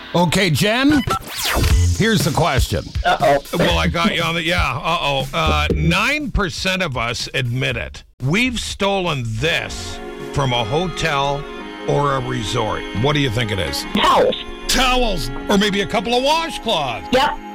Okay, Jen, here's the question. Uh-oh. Well, I got you on the, 9% of us admit it. We've stolen this from a hotel or a resort. What do you think it is? Towels. Towels, or maybe a couple of washcloths. Yep.